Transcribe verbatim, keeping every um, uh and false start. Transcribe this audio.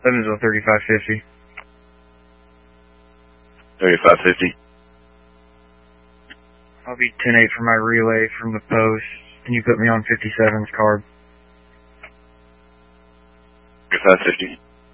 Evansville thirty-five fifty. thirty-five fifty. I'll be ten eight for my relay from the post. Can you put me on fifty-seven's card? thirty-five fifty.